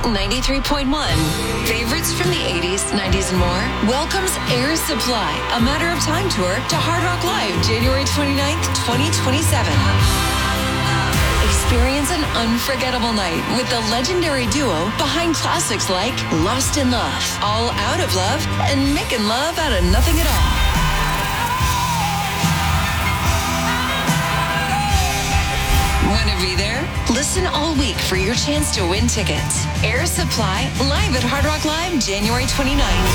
93.1. Favorites from the 80s, 90s, and more welcomes Air Supply, a Matter of Time tour to Hard Rock Live, January 29th, 2027. Experience an unforgettable night with the legendary duo behind classics like Lost in Love, All Out of Love, and Making Love Out of Nothing at All. Want to be there? Listen all week for your chance to win tickets. Air Supply, live at Hard Rock Live, January 29th.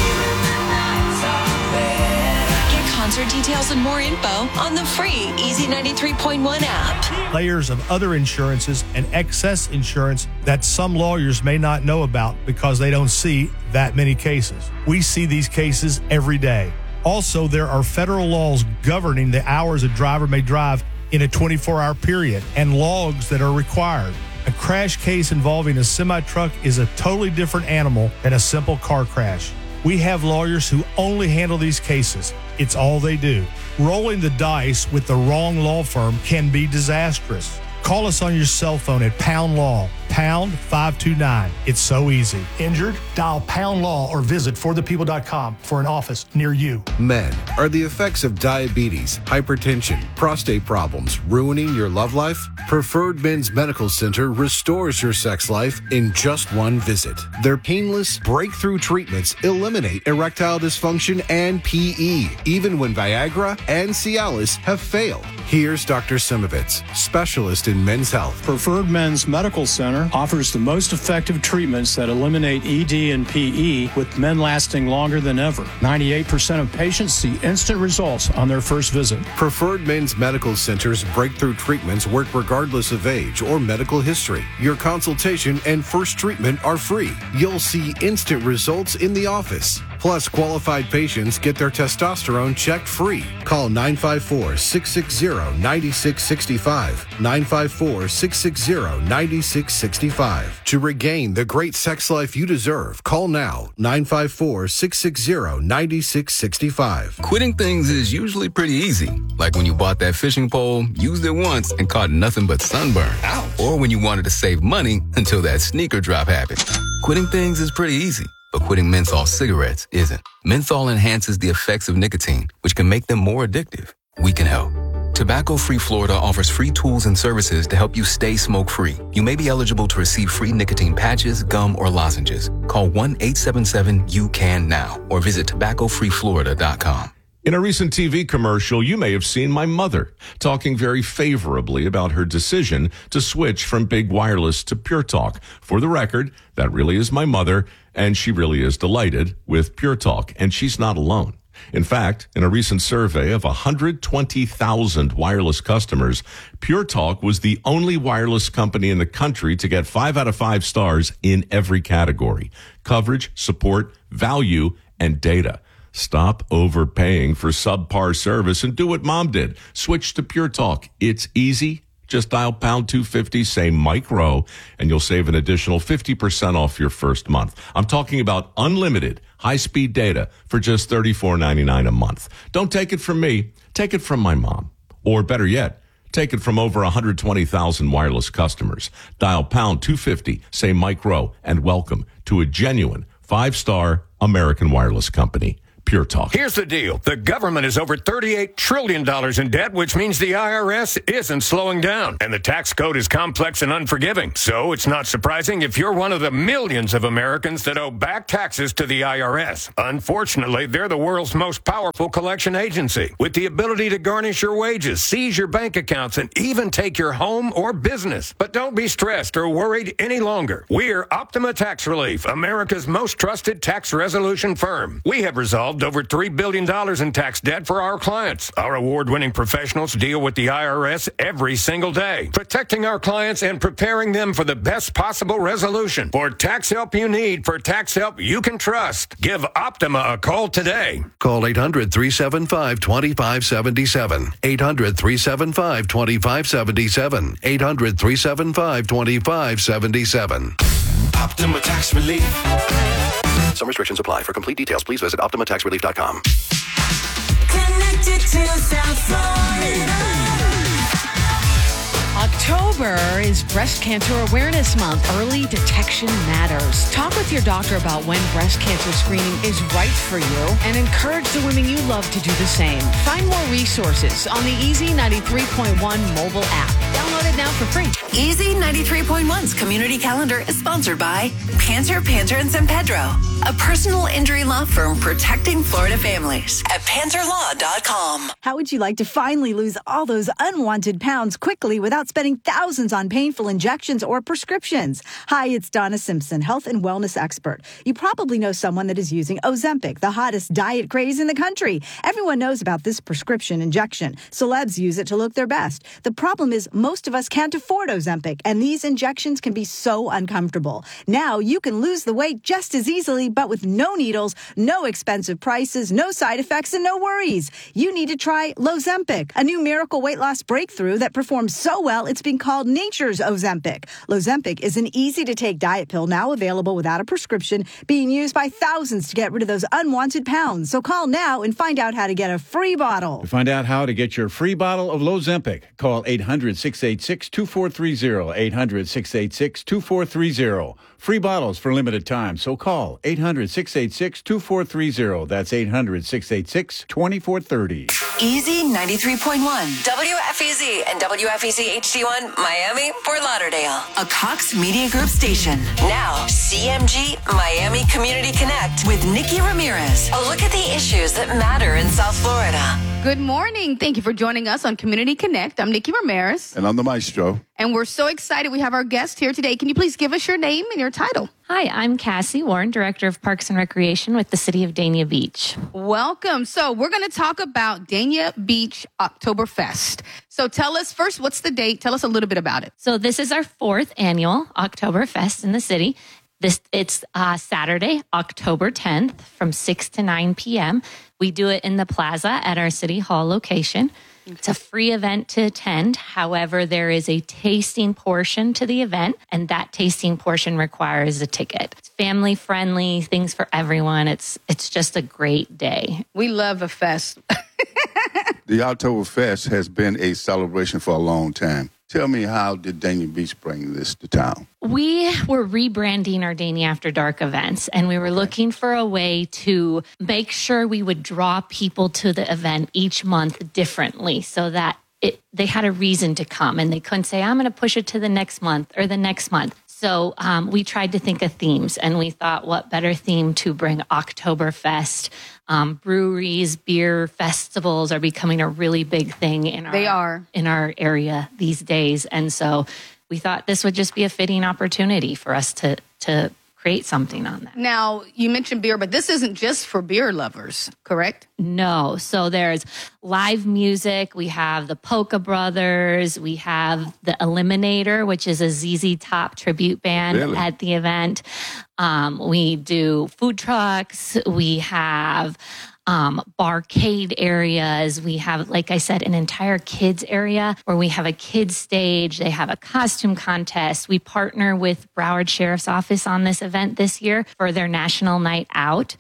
Get concert details and more info on the free Easy 93.1 app. Layers of other insurances and excess insurance that some lawyers may not know about because they don't see that many cases. We see these cases every day. Also, there are federal laws governing the hours a driver may drive in a 24-hour period and logs that are required. A crash case involving a semi-truck is a totally different animal than a simple car crash. We have lawyers who only handle these cases. It's all they do. Rolling the dice with the wrong law firm can be disastrous. Call us on your cell phone at Pound Law, pound 529. It's so easy. Injured? Dial Pound Law or visit forthepeople.com for an office near you. Men, are the effects of diabetes, hypertension, prostate problems ruining your love life? Preferred Men's Medical Center restores your sex life in just one visit. Their painless, breakthrough treatments eliminate erectile dysfunction and PE, even when Viagra and Cialis have failed. Here's Dr. Simovitz, specialist in men's health. Preferred Men's Medical Center offers the most effective treatments that eliminate ED and PE, with men lasting longer than ever. 98% of patients see instant results on their first visit. Preferred Men's Medical Center's breakthrough treatments work regardless of age or medical history. Your consultation and first treatment are free. You'll see instant results in the office. Plus, qualified patients get their testosterone checked free. Call 954-660-9665, 954-660-9665. To regain the great sex life you deserve, call now, 954-660-9665. Quitting things is usually pretty easy. Like when you bought that fishing pole, used it once, and caught nothing but sunburn. Ouch. Or when you wanted to save money until that sneaker drop happened. Quitting things is pretty easy. But quitting menthol cigarettes isn't. Menthol enhances the effects of nicotine, which can make them more addictive. We can help. Tobacco Free Florida offers free tools and services to help you stay smoke-free. You may be eligible to receive free nicotine patches, gum, or lozenges. Call 1-877-YOU-CAN-NOW or visit tobaccofreeflorida.com. In a recent TV commercial, you may have seen my mother talking very favorably about her decision to switch from Big Wireless to Pure Talk. For the record, that really is my mother, and she really is delighted with Pure Talk, and she's not alone. In fact, in a recent survey of 120,000 wireless customers, Pure Talk was the only wireless company in the country to get 5 out of 5 stars in every category: coverage, support, value, and data. Stop overpaying for subpar service and do what Mom did. Switch to Pure Talk. It's easy. Just dial pound 250, say Mike Rowe, and you'll save an additional 50% off your first month. I'm talking about unlimited high-speed data for just $34.99 a month. Don't take it from me. Take it from my mom. Or better yet, take it from over 120,000 wireless customers. Dial pound 250, say Mike Rowe, and welcome to a genuine 5-star American wireless company. Pure Talk. Here's the deal. The government is over $38 trillion in debt, which means the IRS isn't slowing down. And the tax code is complex and unforgiving. So it's not surprising if you're one of the millions of Americans that owe back taxes to the IRS. Unfortunately, they're the world's most powerful collection agency, with the ability to garnish your wages, seize your bank accounts, and even take your home or business. But don't be stressed or worried any longer. We're Optima Tax Relief, America's most trusted tax resolution firm. We have resolved over $3 billion in tax debt for our clients. Our award-winning professionals deal with the IRS every single day, protecting our clients and preparing them for the best possible resolution. For tax help you need, for tax help you can trust, give Optima a call today. Call 800-375-2577. 800-375-2577. 800-375-2577. Optima Tax Relief. Some restrictions apply. For complete details, please visit OptimaTaxRelief.com. Connected to South Florida. October is Breast Cancer Awareness Month. Early detection matters. Talk with your doctor about when breast cancer screening is right for you and encourage the women you love to do the same. Find more resources on the Easy 93.1 mobile app. Download it now for free. Easy 93.1's community calendar is sponsored by Panter, and San Pedro, a personal injury law firm protecting Florida families at panterlaw.com. How would you like to finally lose all those unwanted pounds quickly without spending thousands on painful injections or prescriptions? Hi, it's Donna Simpson, health and wellness expert. You probably know someone that is using Ozempic, the hottest diet craze in the country. Everyone knows about this prescription injection. Celebs use it to look their best. The problem is most of us can't afford Ozempic, and these injections can be so uncomfortable. Now you can lose the weight just as easily, but with no needles, no expensive prices, no side effects, and no worries. You need to try Lozempic, a new miracle weight loss breakthrough that performs so well it's been called nature's Ozempic. Lozempic is an easy-to-take diet pill now available without a prescription, being used by thousands to get rid of those unwanted pounds. So call now and find out how to get a free bottle. To find out how to get your free bottle of Lozempic, call 800-686-2430, 800-686-2430. Free bottles for limited time, so call 800-686-2430. That's 800-686-2430. Easy 93.1, WFEZ and WFEZ HD1, Miami, Fort Lauderdale. A Cox Media Group station. Now, CMG Miami Community Connect with Nikki Ramirez. A look at the issues that matter in South Florida. Good morning. Thank you for joining us on Community Connect. I'm Nikki Ramirez. And I'm the maestro. And we're so excited we have our guest here today. Can you please give us your name and your title? Hi, I'm Cassie Warren, Director of Parks and Recreation with the City of Dania Beach. Welcome. So we're going to talk about Dania Beach Oktoberfest. So tell us first, what's the date? Tell us a little bit about it. So this is our 4th annual Oktoberfest in the city. It's Saturday, October 10th from 6 to 9 p.m. We do it in the plaza at our City Hall location. Okay. It's a free event to attend. However, there is a tasting portion to the event, and that tasting portion requires a ticket. It's family friendly, things for everyone. It's just a great day. We love a fest. The Oktoberfest has been a celebration for a long time. Tell me, how did Dania Beach bring this to town? We were rebranding our Dania After Dark events, and we were looking for a way to make sure we would draw people to the event each month differently so that they had a reason to come, and they couldn't say, I'm going to push it to the next month or the next month. So we tried to think of themes, and we thought, what better theme to bring Oktoberfest? Breweries, beer festivals are becoming a really big thing in our area these days. And so we thought this would just be a fitting opportunity for us to create something on that. Now, you mentioned beer, but this isn't just for beer lovers, correct? No. So there's live music. We have the Polka Brothers. We have the Eliminator, which is a ZZ Top tribute band at the event. We do food trucks. We have barcade areas. We have, like I said, an entire kids area where we have a kids stage. They have a costume contest. We partner with Broward Sheriff's Office on this event this year for their National Night Out.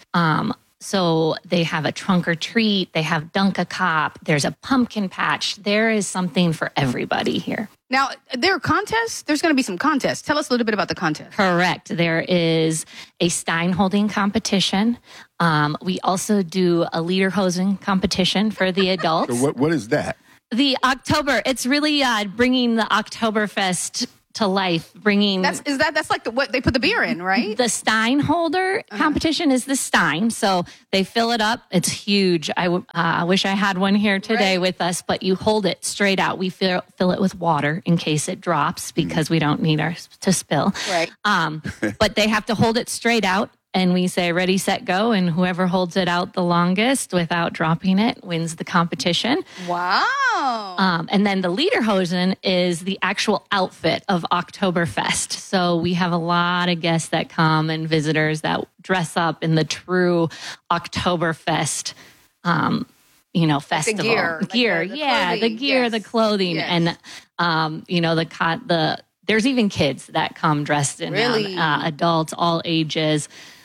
So they have a trunk or treat. They have Dunk-A-Cop. There's a pumpkin patch. There is something for everybody here. Now, there are contests? There's going to be some contests. Tell us a little bit about the contest. Correct. There is a Stein holding competition. We also do a Lederhosen competition for the adults. So what is that? The October. It's really bringing the Oktoberfest to life, bringing... That's like what they put the beer in, right? The Stein holder competition is the Stein. So they fill it up. It's huge. I wish I had one here today with us, but you hold it straight out. We fill it with water in case it drops because we don't need ours to spill. Right. But they have to hold it straight out. And we say, ready, set, go. And whoever holds it out the longest without dropping it wins the competition. Wow. And then the Lederhosen is the actual outfit of Oktoberfest. So we have a lot of guests that come and visitors that dress up in the true Oktoberfest, festival. The gear. The gear, the clothing. Yes. And, there's even kids that come dressed in adults, all ages.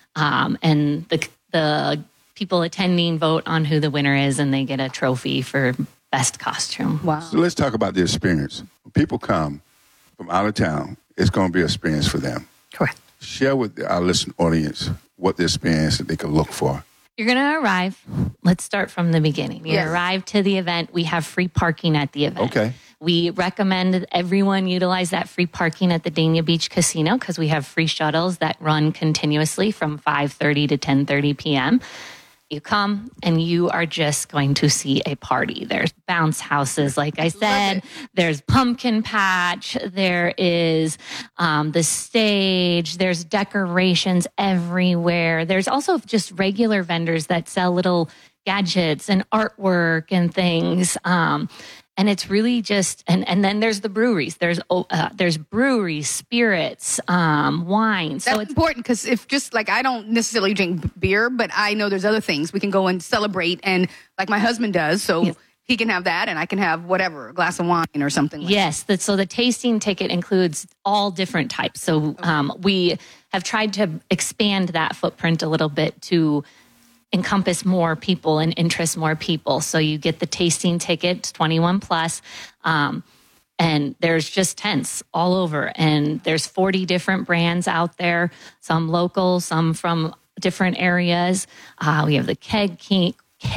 And the people attending vote on who the winner is, and they get a trophy for best costume. Wow. So let's talk about the experience. When people come, from out of town, it's going to be an experience for them. Correct. Share with our listening audience what the experience that they can look for. You're going to arrive. Let's start from the beginning. You arrive to the event. We have free parking at the event. Okay. We recommend that everyone utilize that free parking at the Dania Beach Casino because we have free shuttles that run continuously from 5:30 to 10:30 p.m. You come and you are just going to see a party. There's bounce houses, like I said. There's pumpkin patch. There is the stage. There's decorations everywhere. There's also just regular vendors that sell little gadgets and artwork and things. And it's really just, and then there's the breweries. There's breweries, spirits, wine. So That's important because if just like I don't necessarily drink beer, but I know there's other things we can go and celebrate, and like my husband does, so he can have that, and I can have whatever, a glass of wine or something. Yes, so the tasting ticket includes all different types. So we have tried to expand that footprint a little bit to encompass more people and interest more people. So you get the tasting ticket, 21 plus, and there's just tents all over. And there's 40 different brands out there, some local, some from different areas. We have the Keg King,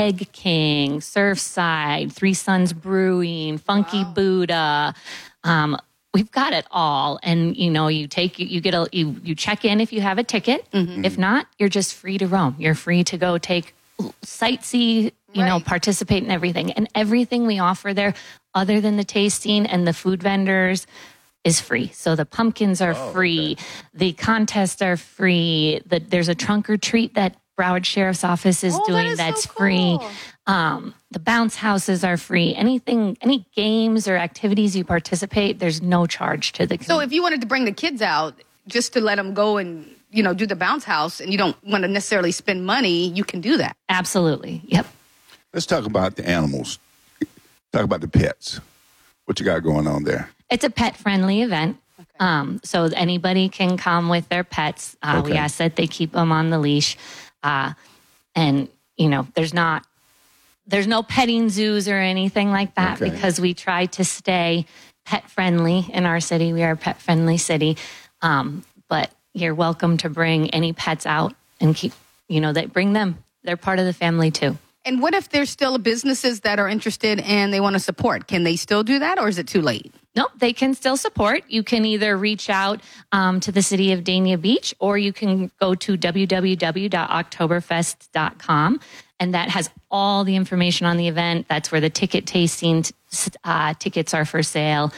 Surfside, Three Sons Brewing, Funky Buddha. We've got it all. And, you check in if you have a ticket. Mm-hmm. If not, you're just free to roam. You're free to go sightsee, participate in everything. And everything we offer there, other than the tasting and the food vendors, is free. So the pumpkins are free. Okay. The contests are free. There's a trunk or treat that Broward Sheriff's Office is doing that's so cool. Free. The bounce houses are free. Any games or activities you participate, there's no charge to the community. So if you wanted to bring the kids out just to let them go and, do the bounce house and you don't want to necessarily spend money, you can do that. Absolutely. Yep. Let's talk about the animals. Talk about the pets. What you got going on there? It's a pet-friendly event. Okay. So anybody can come with their pets. We ask that they keep them on the leash. And, there's no petting zoos or anything like that because we try to stay pet-friendly in our city. We are a pet-friendly city. But you're welcome to bring any pets out and bring them. They're part of the family too. And what if there's still businesses that are interested and they want to support? Can they still do that or is it too late? No, they can still support. You can either reach out to the city of Dania Beach or you can go to www.oktoberfest.com. And that has all the information on the event. That's where the ticket tasting tickets are for sale.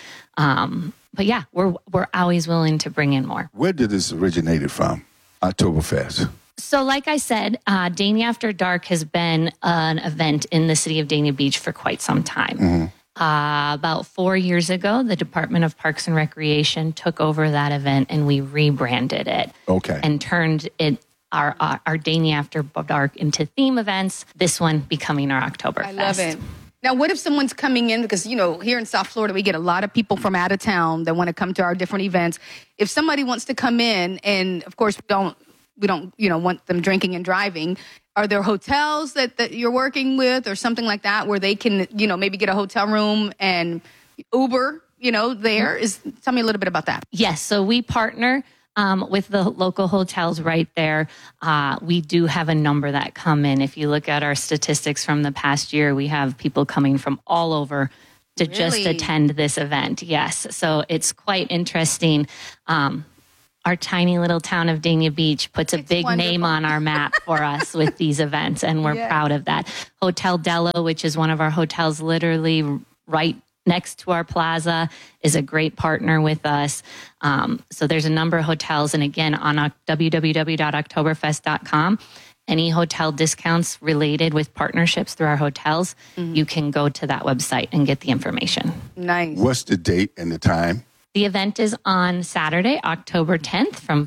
But yeah, we're always willing to bring in more. Where did this originated from, Oktoberfest? So like I said, Dania After Dark has been an event in the city of Dania Beach for quite some time. Mm-hmm. About 4 years ago, the Department of Parks and Recreation took over that event and we rebranded it. Okay. And turned it our Dania After Dark into theme events, this one becoming our Oktoberfest. I love it. Now, what if someone's coming in, because, here in South Florida, we get a lot of people from out of town that want to come to our different events. If somebody wants to come in, and of course, we don't want them drinking and driving, are there hotels that you're working with or something like that where they can, maybe get a hotel room and Uber, there? Tell me a little bit about that. Yes. So we partner with the local hotels right there. We do have a number that come in. If you look at our statistics from the past year, we have people coming from all over to just attend this event. Yes. So it's quite interesting. Our tiny little town of Dania Beach puts a big name on our map for us with these events, and we're proud of that. Hotel Della, which is one of our hotels literally right next to our plaza, is a great partner with us. So there's a number of hotels. And again, on www.oktoberfest.com, any hotel discounts related with partnerships through our hotels, you can go to that website and get the information. Nice. What's the date and the time? The event is on Saturday, October 10th from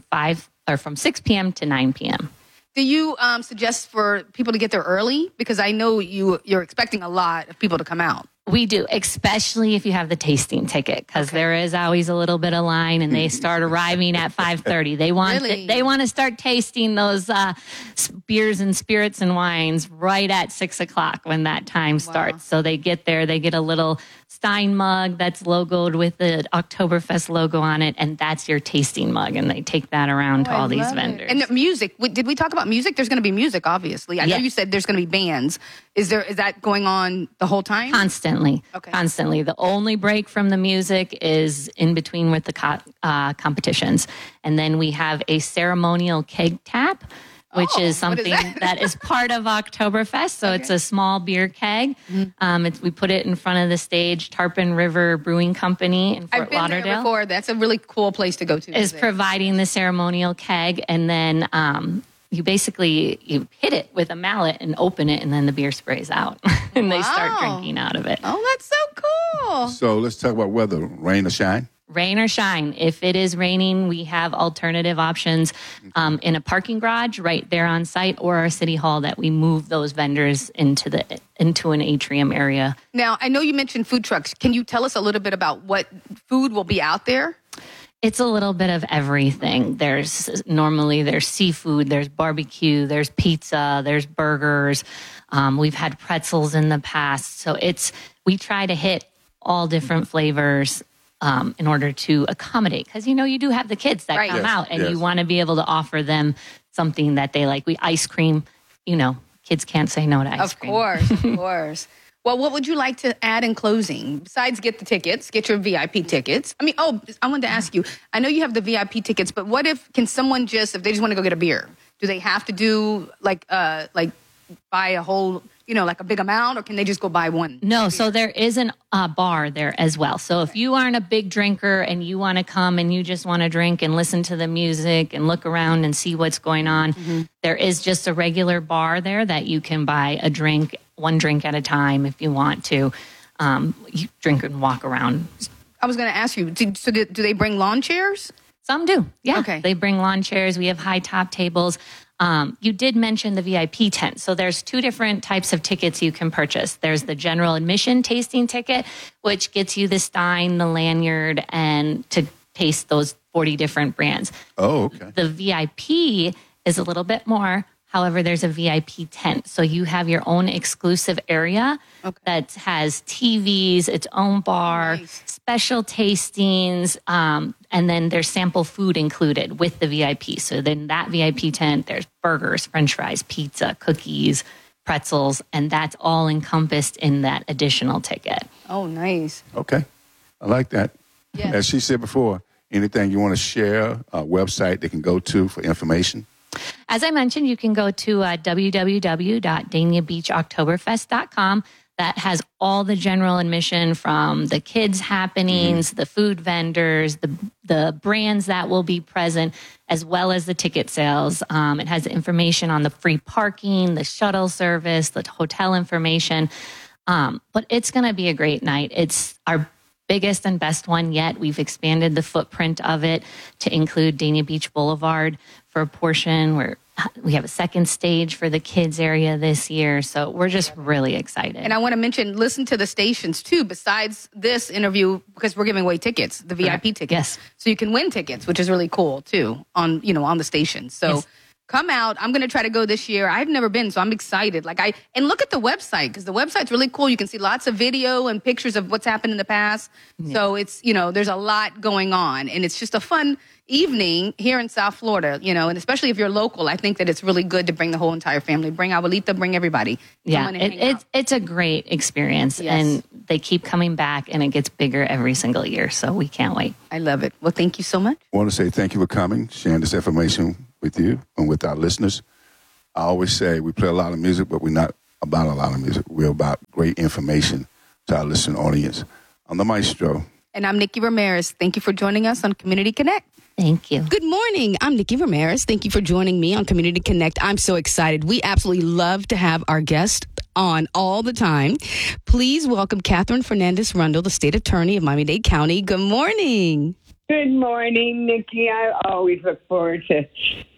6 p.m. to 9 p.m. Do you suggest for people to get there early? Because I know you're expecting a lot of people to come out. We do, especially if you have the tasting ticket, because there is always a little bit of line, and they start arriving at 5:30. They want to start tasting those beers and spirits and wines right at 6 o'clock when that time starts. So they get there, they get a little Stein mug that's logoed with the Oktoberfest logo on it, and that's your tasting mug, and they take that around to all these vendors. And the music, did we talk about music? There's going to be music, obviously. I know you said there's going to be bands. Is that going on the whole time? Constantly. Okay. Constantly. The only break from the music is in between with the competitions. And then we have a ceremonial keg tap, which is something that is part of Oktoberfest. So it's a small beer keg. We put it in front of the stage. Tarpon River Brewing Company in Fort Lauderdale. I've been there before. That's a really cool place to go to. Is providing the ceremonial keg. And then you hit it with a mallet and open it, and then the beer sprays out. And they start drinking out of it. Oh, that's so cool. So let's talk about weather, rain or shine. Rain or shine. If it is raining, we have alternative options in a parking garage right there on site, or our city hall that we move those vendors into an atrium area. Now, I know you mentioned food trucks. Can you tell us a little bit about what food will be out there? It's a little bit of everything. There's seafood, there's barbecue, there's pizza, there's burgers. We've had pretzels in the past. So we try to hit all different flavors in order to accommodate. Because, you do have the kids that come out, and you want to be able to offer them something that they like. ice cream, kids can't say no to ice cream. Of course. Well, what would you like to add in closing? Besides get your VIP tickets. I wanted to ask you, I know you have the VIP tickets, but what if someone if they just want to go get a beer, do they have to do buy a whole, like a big amount, or can they just go buy one? No, so there is a bar there as well. So if you aren't a big drinker and you want to come and you just want to drink and listen to the music and look around and see what's going on, there is just a regular bar there that you can buy a drink, one drink at a time if you want to. You drink and walk around. I was going to ask you, do they bring lawn chairs? Some do, yeah. Okay. They bring lawn chairs. We have high top tables. You did mention the VIP tent. So there's two different types of tickets you can purchase. There's the general admission tasting ticket, which gets you the Stein, the lanyard, and to taste those 40 different brands. Oh, okay. The VIP is a little bit more. However, there's a VIP tent. So you have your own exclusive area that has TVs, its own bar, special tastings, and then there's sample food included with the VIP. So then that VIP tent, there's burgers, french fries, pizza, cookies, pretzels, and that's all encompassed in that additional ticket. Oh, nice. Okay. I like that. Yes. As she said before, anything you want to share, a website they can go to for information? As I mentioned, you can go to www.daniabeachoktoberfest.com. That has all the general admission from the kids' happenings, the food vendors, the brands that will be present, as well as the ticket sales. It has information on the free parking, the shuttle service, the hotel information. But it's going to be a great night. It's our biggest and best one yet. We've expanded the footprint of it to include Dania Beach Boulevard for a portion. We have a second stage for the kids area this year. So we're just really excited. And I want to mention, listen to the stations too, besides this interview, because we're giving away tickets, the VIP tickets. Yes. So you can win tickets, which is really cool too on the station. So come out. I'm going to try to go this year. I've never been, so I'm excited. And look at the website, because the website's really cool. You can see lots of video and pictures of what's happened in the past. Yeah. So it's, there's a lot going on, and it's just a fun evening here in South Florida, and especially if you're local, I think that it's really good to bring the whole entire family. Bring Abuelita, bring everybody. Yeah, it's a great experience, and they keep coming back, and it gets bigger every single year, so we can't wait. I love it. Well, thank you so much. I want to say thank you for coming, sharing this information with you and with our listeners. I always say we play a lot of music, but we're not about a lot of music. We're about great information to our listening audience. I'm the maestro. And I'm Nikki Ramirez. Thank you for joining us on Community Connect. Thank you. Good morning. I'm Nikki Ramirez. Thank you for joining me on Community Connect. I'm so excited. We absolutely love to have our guest on all the time. Please welcome Catherine Fernandez Rundle, the state attorney of Miami-Dade County. Good morning. Good morning, Nikki. I always look forward to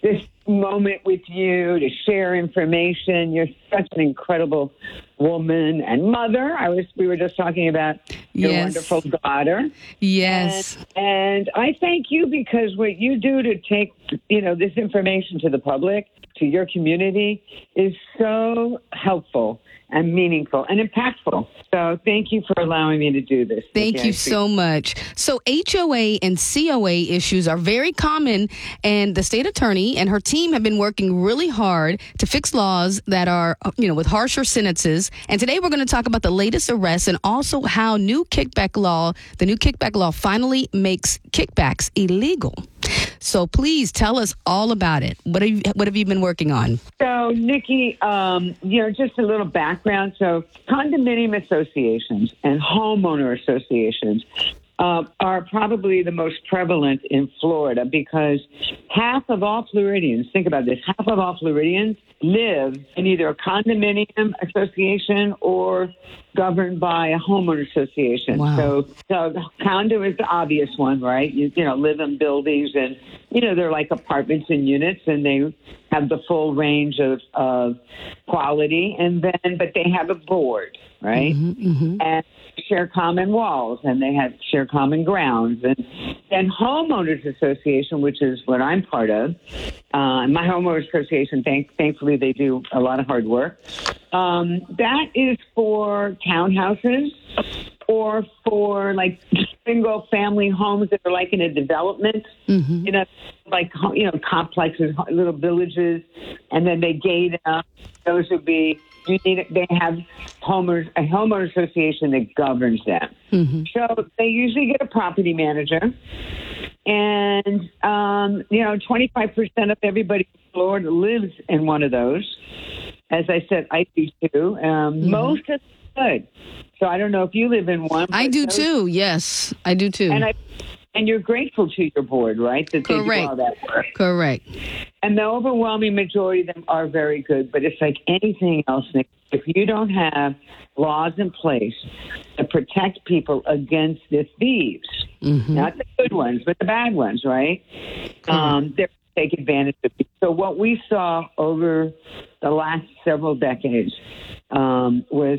this moment with you to share information. You're such an incredible woman and mother. We were just talking about your wonderful daughter. Yes. And I thank you because what you do to take, this information to the public, to your community, is so helpful and meaningful and impactful. So thank you for allowing me to do this. Thank you so much. So HOA and COA issues are very common, and the state attorney and her team have been working really hard to fix laws that are, with harsher sentences. And today we're going to talk about the latest arrests and also how the new kickback law finally makes kickbacks illegal. So please tell us all about it. What have you been working on? So, Nikki, just a little background. So condominium associations and homeowner associations are probably the most prevalent in Florida because half of all Floridians, think about this, half of all Floridians live in either a condominium association or governed by a homeowner association. Wow. So condo is the obvious one, right? You live in buildings and, they're like apartments and units and they have the full range of quality. But they have a board, right? Mm-hmm. And share common walls and they share common grounds. And then homeowners association, which is what I'm part of, my homeowners association, thankfully they do a lot of hard work. That is for townhouses or for like single family homes that are like in a development, complexes, little villages, and then they gate up. Those would be, they have a homeowner association that governs them. Mm-hmm. So they usually get a property manager. And, 25% of everybody in Florida lives in one of those. As I said, I do too. Most of them good. So I don't know if you live in one. I do too. Yes, I do too. And you're grateful to your board, right? That they do all that work. Correct. And the overwhelming majority of them are very good. But it's like anything else, Nick. If you don't have laws in place to protect people against the thieves, not the good ones, but the bad ones, right? They're take advantage of it. So what we saw over the last several decades was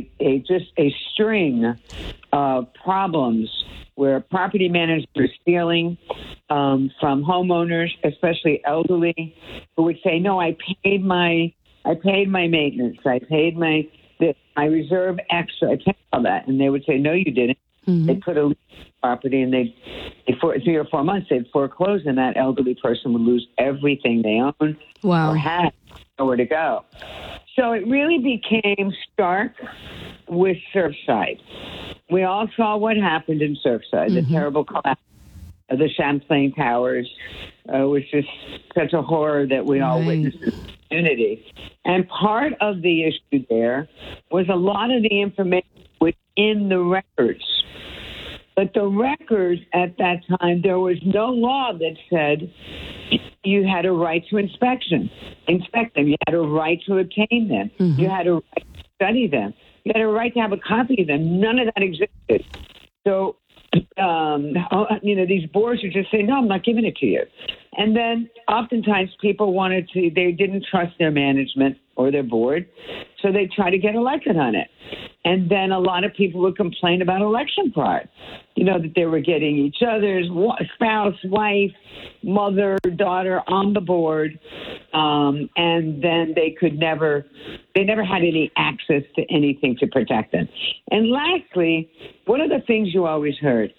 a string of problems where property managers were stealing from homeowners, especially elderly, who would say, "No, I paid my maintenance, I paid my reserve extra, I paid all that," and they would say, "No, you didn't." Mm-hmm. They put a lien on the property, and for 3 or 4 months they'd foreclose, and that elderly person would lose everything they owned or had, nowhere to go. So it really became stark with Surfside. We all saw what happened in Surfside, the terrible collapse of the Champlain Towers. Was just such a horror that we all witnessed in the community. And part of the issue there was a lot of the information was in the records. But the records at that time, there was no law that said you had a right to inspect them. You had a right to obtain them. You had a right to study them. You had a right to have a copy of them. None of that existed. So, these boards would just say, "No, I'm not giving it to you." And then oftentimes people they didn't trust their management or their board, so they try to get elected on it. And then a lot of people would complain about election fraud, that they were getting each other's spouse, wife, mother, daughter on the board, and then they never had any access to anything to protect them. And lastly, one of the things you always heard,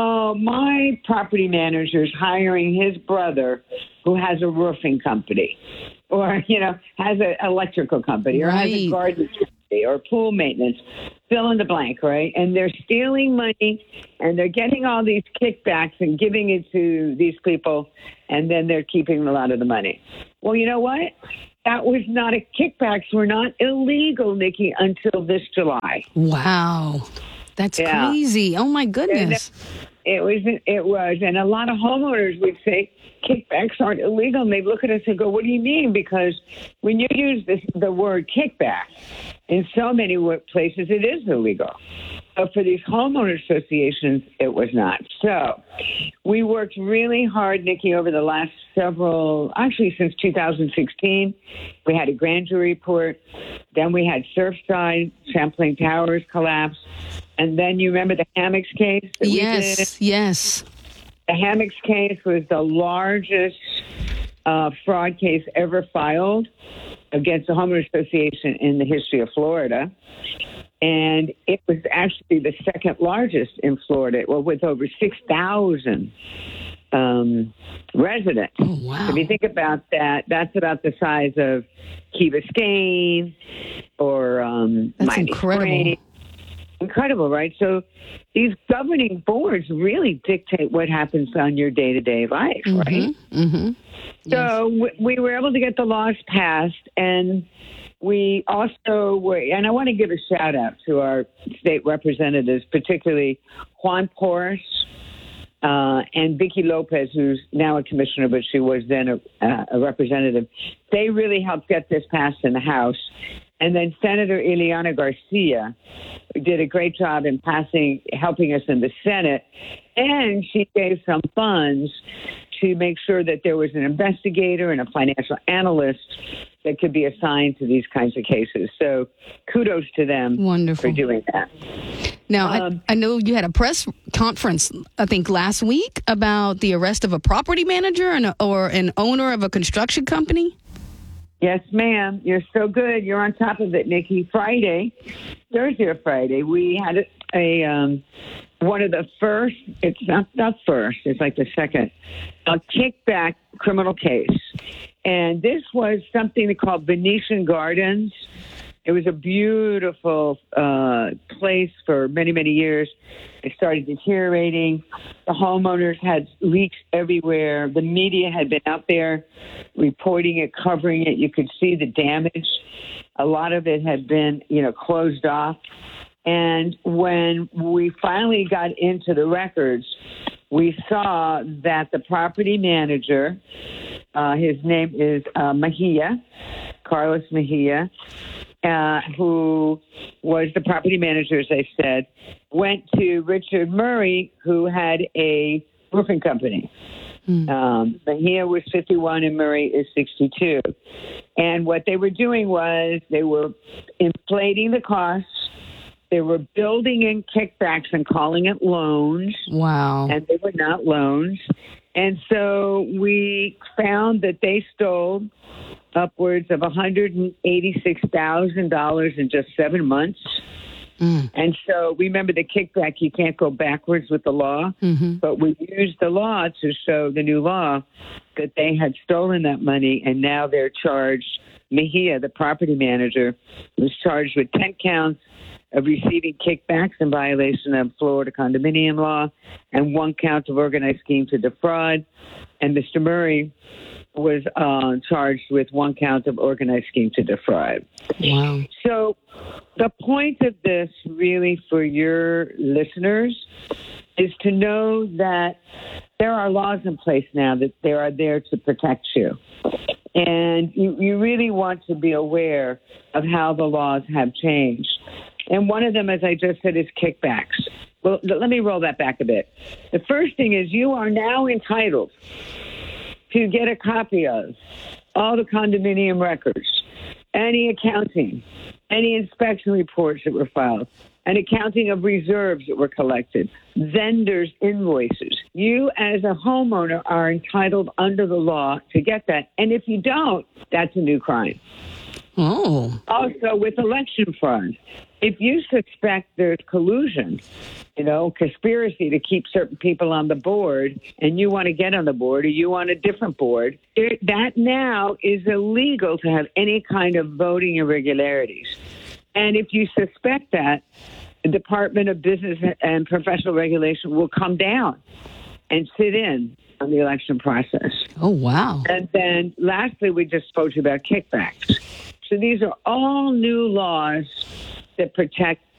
my property manager's hiring his brother who has a roofing company or, has an electrical company or has a garden company or pool maintenance, fill in the blank, right? And they're stealing money and they're getting all these kickbacks and giving it to these people, and then they're keeping a lot of the money. Well, you know what? That was not kickbacks were not illegal, Nikki, until this July. Wow. That's crazy. Oh, my goodness. It was. And a lot of homeowners would say kickbacks aren't illegal. And they'd look at us and go, "What do you mean?" Because when you use the word kickback in so many places, it is illegal. But for these homeowner associations, it was not. So we worked really hard, Nikki, over the last since 2016. We had a grand jury report. Then we had Surfside, Champlain Towers collapse. And then you remember the Hammocks case? Yes. The Hammocks case was the largest fraud case ever filed against a homeowner association in the history of Florida. And it was actually the second largest in Florida, with over 6,000 residents. Oh, wow. If you think about that, that's about the size of Key Biscayne or that's Miami incredible. Springs. Incredible, right? So these governing boards really dictate what happens on your day-to-day life, right? Mm-hmm. So we were able to get the laws passed, and we also were, and I want to give a shout out to our state representatives, particularly Juan Porras and Vicki Lopez, who's now a commissioner, but she was then a representative. They really helped get this passed in the House. And then Senator Ileana Garcia did a great job in helping us in the Senate. And she gave some funds to make sure that there was an investigator and a financial analyst that could be assigned to these kinds of cases. So kudos to them for doing that. Now, I know you had a press conference, I think, last week about the arrest of a property manager or an owner of a construction company. Yes, ma'am. You're so good. You're on top of it, Nikki. Thursday or Friday, we had one of the first, it's not first, it's like the second, a kickback criminal case. And this was something they called Venetian Gardens. It was a beautiful place for many, many years. It started deteriorating. The homeowners had leaks everywhere. The media had been out there reporting it, covering it. You could see the damage. A lot of it had been, closed off. And when we finally got into the records, we saw that the property manager, his name is Mejia, Carlos Mejia, who was the property manager, as I said, went to Richard Murray, who had a roofing company. Mejia was 51 and Murray is 62. And what they were doing was they were inflating the costs. They were building in kickbacks and calling it loans. Wow. And they were not loans. And so we found that they stole upwards of $186,000 in just 7 months. And so remember the kickback, you can't go backwards with the law. But we used the law to show the new law that they had stolen that money, and now they're charged. Mejia, the property manager, was charged with 10 counts of receiving kickbacks in violation of Florida condominium law and 1 count of organized scheme to defraud. And Mr. Murray was charged with 1 count of organized scheme to defraud. Wow. So the point of this really for your listeners is to know that there are laws in place now that they are there to protect you. And you really want to be aware of how the laws have changed. And one of them, as I just said, is kickbacks. Well, let me roll that back a bit. The first thing is you are now entitled to get a copy of all the condominium records, any accounting, any inspection reports that were filed, an accounting of reserves that were collected, vendors' invoices. You as a homeowner are entitled under the law to get that. And if you don't, that's a new crime. Oh. Also, with election fraud, if you suspect there's collusion, conspiracy to keep certain people on the board, and you want to get on the board or you want a different board, that now is illegal to have any kind of voting irregularities. And if you suspect that, the Department of Business and Professional Regulation will come down and sit in on the election process. Oh, wow. And then lastly, we just spoke to you about kickbacks. So these are all new laws that protect